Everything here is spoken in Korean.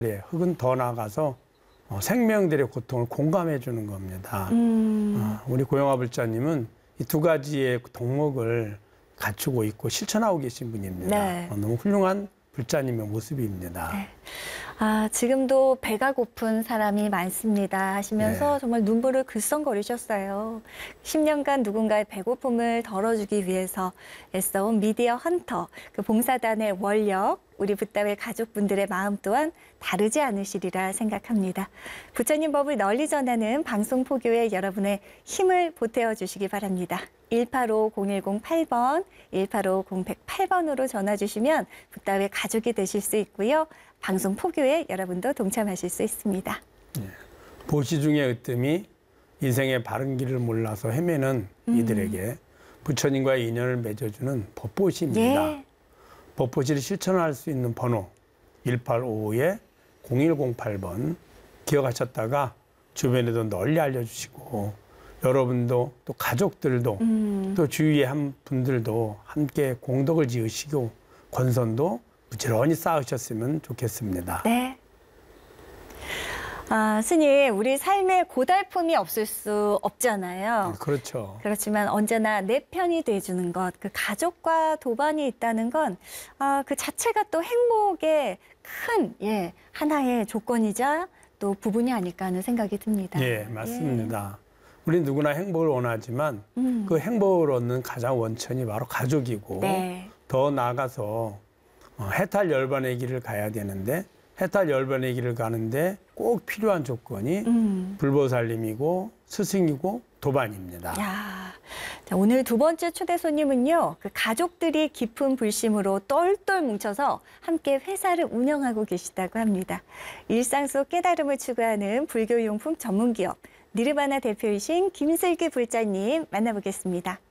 혹은 더 나아가서 생명들의 고통을 공감해 주는 겁니다. 우리 고영하 불자님은 이 두 가지의 덕목을 갖추고 있고 실천하고 계신 분입니다. 네. 너무 훌륭한 불자님의 모습입니다. 네. 지금도 배가 고픈 사람이 많습니다 하시면서 네. 정말 눈물을 글썽거리셨어요. 10년간 누군가의 배고픔을 덜어주기 위해서 애써온 미디어 헌터, 그 봉사단의 원력, 우리 붓다의 가족분들의 마음 또한 다르지 않으시리라 생각합니다. 부처님 법을 널리 전하는 방송 포교에 여러분의 힘을 보태어 주시기 바랍니다. 185-0108번, 185-0108번으로 전화 주시면 붓다의 가족이 되실 수 있고요. 방송 포교에 여러분도 동참하실 수 있습니다. 보시 중의 으뜸이 인생의 바른 길을 몰라서 헤매는 이들에게 부처님과의 인연을 맺어주는 법보시입니다. 예. 법보시를 실천할 수 있는 번호 1855-0108번 기억하셨다가 주변에도 널리 알려주시고 여러분도 또 가족들도 또 주위의 한 분들도 함께 공덕을 지으시고 권선도 부지런히 쌓으셨으면 좋겠습니다. 네. 스님, 우리 삶에 고달픔이 없을 수 없잖아요. 그렇죠. 그렇지만 언제나 내 편이 돼주는 것, 그 가족과 도반이 있다는 건 그 자체가 또 행복의 큰 하나의 조건이자 또 부분이 아닐까 하는 생각이 듭니다. 예, 맞습니다. 우리 누구나 행복을 원하지만 그 행복을 얻는 가장 원천이 바로 가족이고 네. 더 나아가서 해탈 열반의 길을 가야 되는데 해탈 열반의 길을 가는데 꼭 필요한 조건이 불보살님이고 스승이고 도반입니다. 자, 오늘 두 번째 초대 손님은요, 그 가족들이 깊은 불심으로 똘똘 뭉쳐서 함께 회사를 운영하고 계시다고 합니다. 일상 속 깨달음을 추구하는 불교용품 전문기업 니르바나 대표이신 김슬기 불자님 만나보겠습니다.